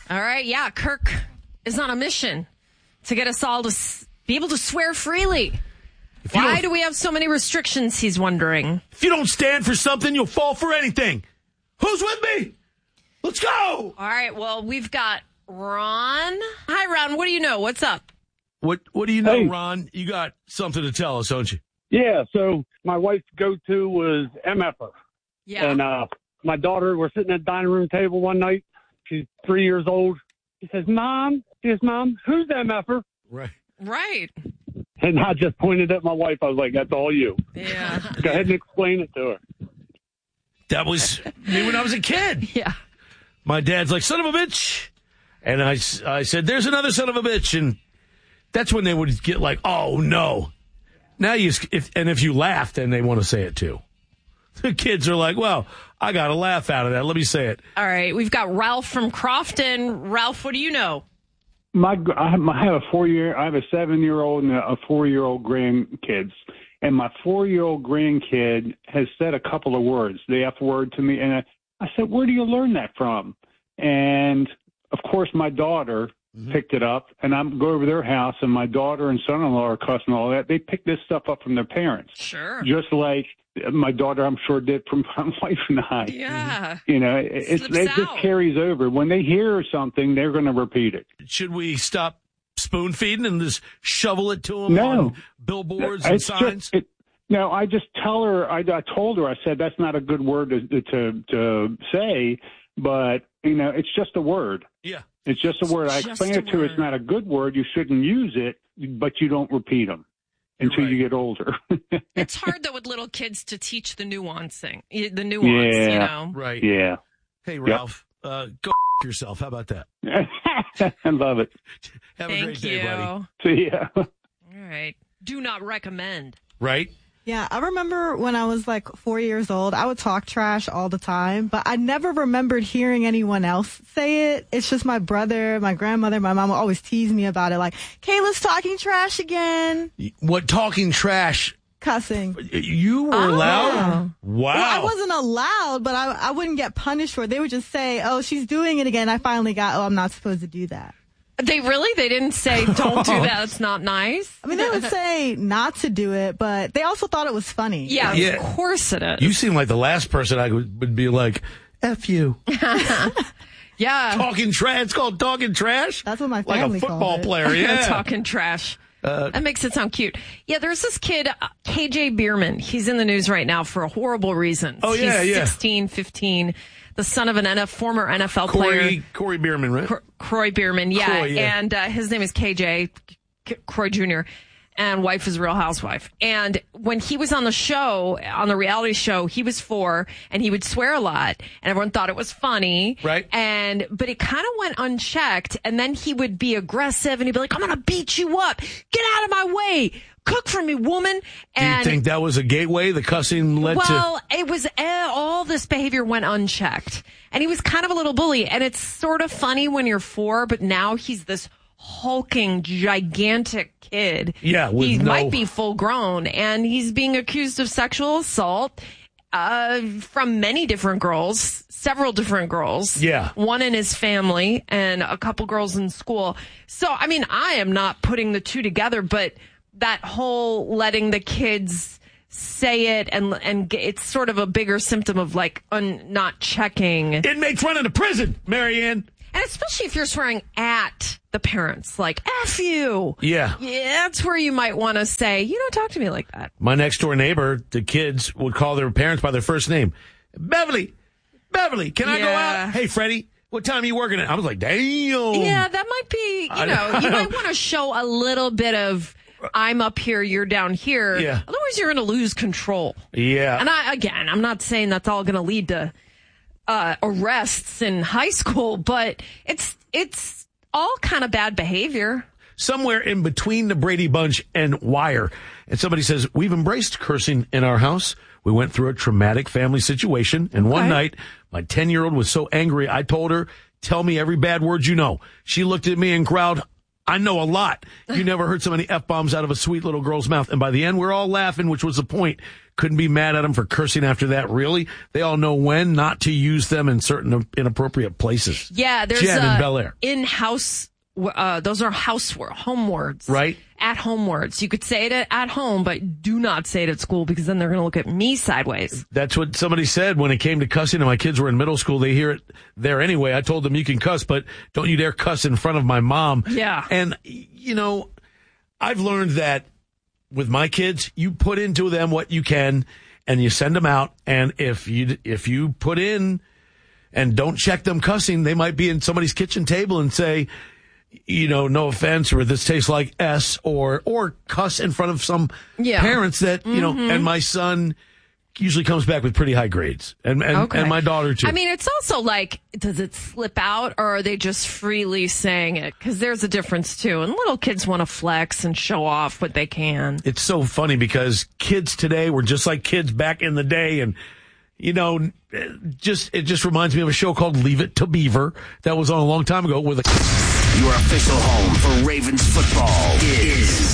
All right, yeah, Kirk is on a mission to get us all to be able to swear freely. Why do we have so many restrictions, he's wondering. If you don't stand for something, you'll fall for anything. Who's with me? Let's go! All right, well, we've got Ron. Hi, Ron, what do you know? What's up? What do you know, Ron? You got something to tell us, don't you? Yeah, so my wife's go-to was MFer. Yeah. And my daughter, we're sitting at the dining room table one night. She's 3 years old. She says, Mom, who's MFer? Right. And I just pointed at my wife. I was like, that's all you. Yeah. Go ahead and explain it to her. That was me when I was a kid. Yeah. My dad's like, son of a bitch. And I said, there's another son of a bitch. And that's when they would get like, oh, no. Now, if you laugh, then they want to say it, too. The kids are like, well, I got a laugh out of that. Let me say it. All right. We've got Ralph from Crofton. Ralph, what do you know? I have a 7-year-old and a 4-year-old grandkids. And my 4-year-old grandkid has said a couple of words, the F word to me. And I said, where do you learn that from? And, of course, my daughter picked it up. And I go over their house, and my daughter and son-in-law are cussing all that. They pick this stuff up from their parents. Sure. Just like my daughter, I'm sure, did from my wife and I. Yeah. You know, it just carries over. When they hear something, they're going to repeat it. Should we stop spoon feeding and just shovel it to them on billboards and signs? No, I just tell her. I told her. I said that's not a good word to say, but you know, it's just a word. Yeah, it's just a word. I explained it to her. It's not a good word. You shouldn't use it, but you don't repeat them until you get older. It's hard though with little kids to teach the nuance, you know. Right. Yeah. Hey, Ralph, go yourself. How about that? I love it. Have a great day, buddy. See ya. All right. Do not recommend. Right? Yeah, I remember when I was like 4 years old, I would talk trash all the time, but I never remembered hearing anyone else say it. It's just my brother, my grandmother, my mom would always tease me about it, like, Kayla's talking trash again. What, talking trash? Cussing. You were allowed? Wow. Well, I wasn't allowed, but I wouldn't get punished for it. They would just say, oh, she's doing it again. I finally got, I'm not supposed to do that. They didn't say, don't do that. It's not nice. I mean, they would say not to do it, but they also thought it was funny. Yeah, of course it is. You seem like the last person I would be like, F you. Yeah. Talking trash. It's called talking trash? That's what my family like a football player, yeah. Talking trash. That makes it sound cute. Yeah, there's this kid, KJ Bierman. He's in the news right now for a horrible reason. Oh, yeah, He's 16, 15. The son of an former NFL player. Corey Bierman, right? Croy Bierman, yeah. Croy, yeah. And his name is KJ, Croy Jr., and wife is Real Housewife. And when he was on the show, on the reality show, he was 4, and he would swear a lot, and everyone thought it was funny. Right. But it kind of went unchecked, and then he would be aggressive, and he'd be like, I'm going to beat you up. Get out of my way. Cook for me, woman. And do you think that was a gateway? The cussing led to... Well, it was all this behavior went unchecked. And he was kind of a little bully. And it's sort of funny when you're 4, but now he's this hulking, gigantic kid. Yeah, he might be full grown, and he's being accused of sexual assault from many different girls, several different girls. Yeah. One in his family and a couple girls in school. So, I mean, I am not putting the two together, but that whole letting the kids say it and it's sort of a bigger symptom of like not checking. Inmates running to prison, Marianne. And especially if you're swearing at the parents, like, F you. Yeah. Yeah, that's where you might want to say, you don't talk to me like that. My next door neighbor, the kids would call their parents by their first name. Beverly, can I go out? Hey, Freddie. What time are you working at? I was like, damn. Yeah, that might be, you might want to show a little bit of, I'm up here, you're down here. Yeah. Otherwise, you're going to lose control. Yeah. And I'm not saying that's all going to lead to arrests in high school, but it's all kind of bad behavior. Somewhere in between the Brady Bunch and Wire. And somebody says, we've embraced cursing in our house. We went through a traumatic family situation. And one night, my 10-year-old was so angry, I told her, tell me every bad word you know. She looked at me and growled, I know a lot. You never heard so many F-bombs out of a sweet little girl's mouth. And by the end, we're all laughing, which was the point. Couldn't be mad at them for cursing after that, really. They all know when not to use them in certain inappropriate places. Yeah, there's Jen in Bel Air. In-house, those are home words. Right. At-home words. You could say it at home, but do not say it at school because then they're going to look at me sideways. That's what somebody said when it came to cussing, and my kids were in middle school. They hear it there anyway. I told them, you can cuss, but don't you dare cuss in front of my mom. Yeah. And, I've learned that with my kids, you put into them what you can, and you send them out. And if you put in and don't check them cussing, they might be in somebody's kitchen table and say, no offense, or this tastes like S, or cuss in front of some parents that, and my son usually comes back with pretty high grades. And my daughter too. I mean, it's also like, does it slip out or are they just freely saying it? Because there's a difference too. And little kids want to flex and show off what they can. It's so funny because kids today were just like kids back in the day. And, it just reminds me of a show called Leave It to Beaver that was on a long time ago with Your official home for Ravens football is